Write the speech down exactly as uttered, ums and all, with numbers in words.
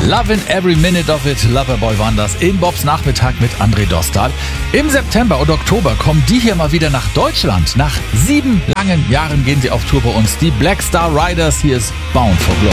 Lovin' Every Minute of It, Loverboy waren das in Bobs Nachmittag mit André Dostal. Im September und Oktober kommen die hier mal wieder nach Deutschland. Nach sieben langen Jahren gehen sie auf Tour bei uns. Die Black Star Riders, hier ist Bound for Glory.